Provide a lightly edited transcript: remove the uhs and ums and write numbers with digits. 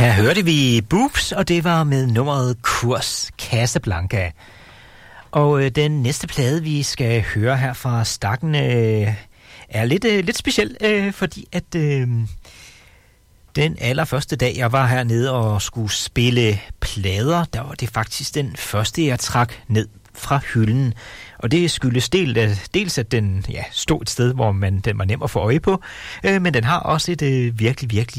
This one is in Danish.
Her hørte vi Boobs, og det var med nummeret Kurs Casablanca. Og den næste plade, vi skal høre her fra Stakken, er lidt speciel, fordi at den allerførste dag, jeg var hernede og skulle spille plader, der var det faktisk den første, jeg trak ned fra hylden. Og det skyldes dels at den stod et sted, hvor den var nem at få øje på, men den har også et virkelig